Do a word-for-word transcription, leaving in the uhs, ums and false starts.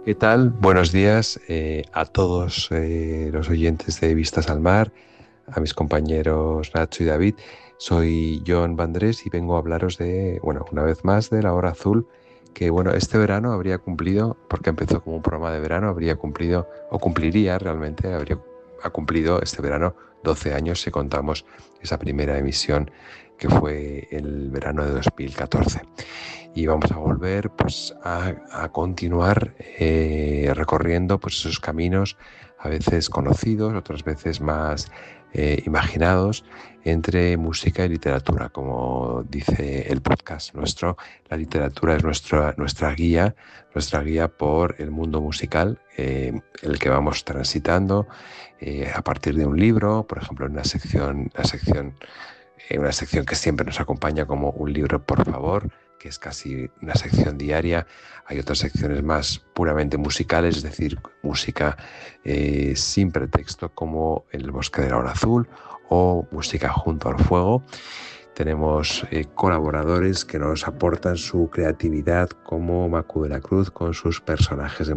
¿Qué tal? Buenos días eh, a todos eh, los oyentes de Vistas al Mar, a mis compañeros Nacho y David. Soy John Vandrés y vengo a hablaros de, bueno, una vez más de La Hora Azul, que bueno, este verano habría cumplido, porque empezó como un programa de verano, habría cumplido, o cumpliría realmente, habría ha cumplido este verano doce años si contamos esa primera emisión que fue el verano de dos mil catorce. Y vamos a volver pues a, a continuar eh, recorriendo pues esos caminos a veces conocidos, otras veces más eh, imaginados entre música y literatura. Como dice el podcast nuestro, la literatura es nuestra, nuestra guía, nuestra guía por el mundo musical, eh, el que vamos transitando eh, a partir de un libro, por ejemplo, en una sección, la sección eh, una sección que siempre nos acompaña como un libro, por favor, que es casi una sección diaria. Hay otras secciones más puramente musicales, es decir, música eh, sin pretexto, como El Bosque de la Hora Azul o Música junto al fuego. Tenemos eh, colaboradores que nos aportan su creatividad, como Macu de la Cruz con sus personajes de